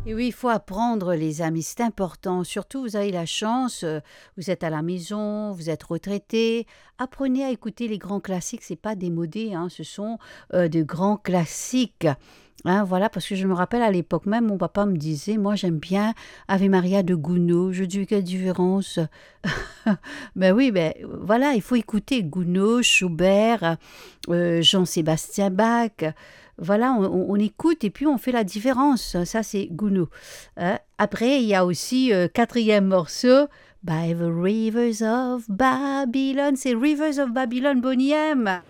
Et oui, il faut apprendre, les amis, c'est important. Surtout, vous avez la chance, vous êtes à la maison, vous êtes retraité. Apprenez à écouter les grands classiques, c'est pas démodé, hein, ce sont de grands classiques. Hein, voilà, parce que je me rappelle à l'époque même, mon papa me disait, moi j'aime bien Ave Maria de Gounod. Je dis, quelle différence? Ben oui, ben voilà, il faut écouter Gounod, Schubert, Jean-Sébastien Bach. Voilà, on écoute et puis on fait la différence. Ça, c'est Gounod. Hein. Après, il y a aussi quatrième morceau, By the Rivers of Babylon. C'est Rivers of Babylon, Bonnie M.